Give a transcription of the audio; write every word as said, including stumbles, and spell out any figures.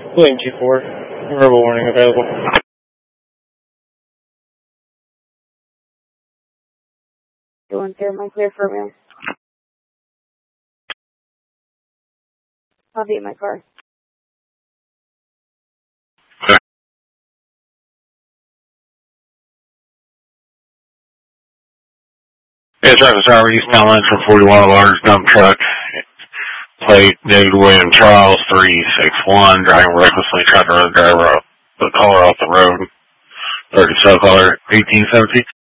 William two four, verbal warning available. Going through my clear for mail. I'll be in my car. Yeah, Travis Howard, East Town Line for forty-one, large dump truck. Plate, David William Charles, three six one, driving recklessly, tried to run the driver off the car off the road. thirty-seven, eighteen seventeen.